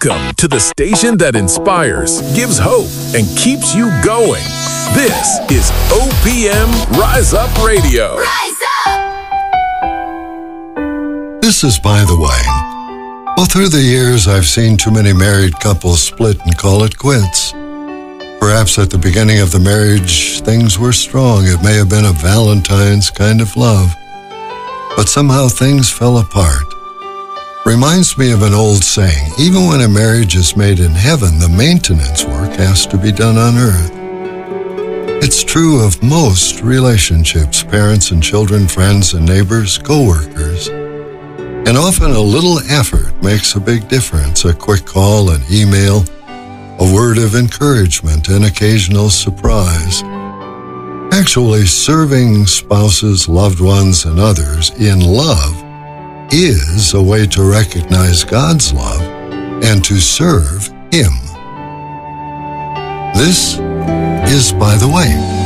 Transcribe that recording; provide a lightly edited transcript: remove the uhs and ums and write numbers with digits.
Welcome to the station that inspires, gives hope, and keeps you going. This is OPM Rise Up Radio. Rise up! This is By the Way. Well, through the years, I've seen too many married couples split and call it quits. Perhaps at the beginning of the marriage, things were strong. It may have been a Valentine's kind of love. But somehow things fell apart. Reminds me of an old saying, even when a marriage is made in heaven, the maintenance work has to be done on earth. It's true of most relationships, parents and children, friends and neighbors, co-workers. And often a little effort makes a big difference. A quick call, an email, a word of encouragement, an occasional surprise. Actually, serving spouses, loved ones, and others in love is a way to recognize God's love and to serve Him. This is By the Way.